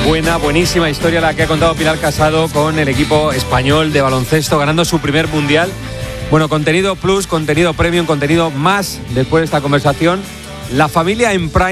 Buenísima historia la que ha contado Pilar Casado con el equipo español de baloncesto ganando su primer mundial. Bueno, contenido plus, contenido premium, contenido más después de esta conversación. La familia en Prime.